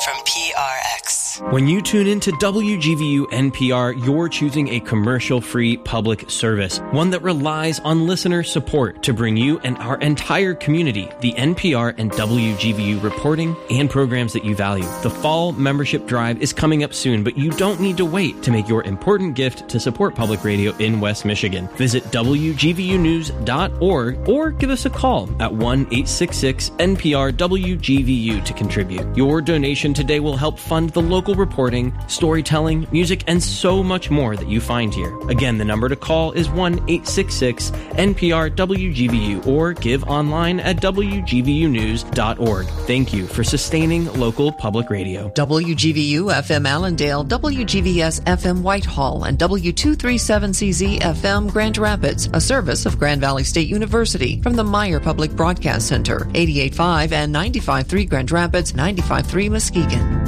from PRX. When you tune into WGVU NPR, you're choosing a commercial-free public service, one that relies on listener support to bring you and our entire community the NPR and WGVU reporting and programs that you value. The fall membership drive is coming up soon, but you don't need to wait to make your important gift to support public radio in West Michigan. Visit WGVUnews.org or give us a call at 1-866-NPR-WGVU to contribute. Your donation today will help fund the local reporting, storytelling, music, and so much more that you find here. Again, the number to call is 1-866-NPR-WGVU or give online at WGVUnews.org. Thank you for sustaining local public radio. WGVU FM Allendale, WGVS FM Whitehall, and W237CZ FM Grand Rapids, a service of Grand Valley State University from the Meyer Public Broadcast Center, 88.5 and 95.3 Grand Rapids, 95.3 Muskegon.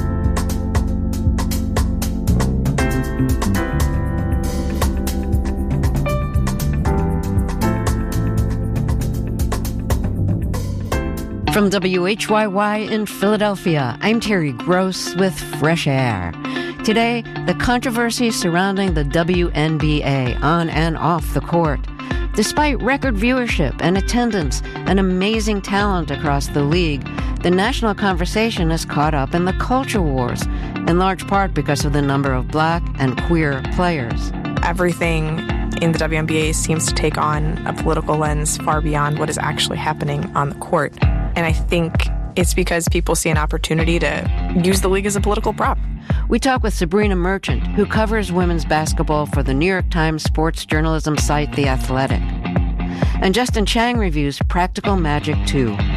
From WHYY in Philadelphia, I'm Terry Gross with Fresh Air. Today, the controversy surrounding the WNBA on and off the court. Despite record viewership and attendance and amazing talent across the league, the national conversation is caught up in the culture wars, in large part because of the number of black and queer players. Everything in the WNBA seems to take on a political lens far beyond what is actually happening on the court. And I think it's because people see an opportunity to use the league as a political prop. We talk with Sabrina Merchant, who covers women's basketball for the New York Times sports journalism site The Athletic. And Justin Chang reviews Practical Magic 2.